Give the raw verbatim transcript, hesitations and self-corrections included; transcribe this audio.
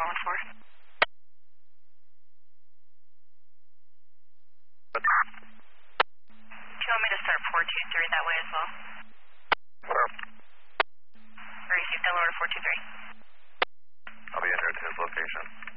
one four. What? Do you want me to start four two three that way as well? Sure. Receive download four two three. I'll be entered to his location.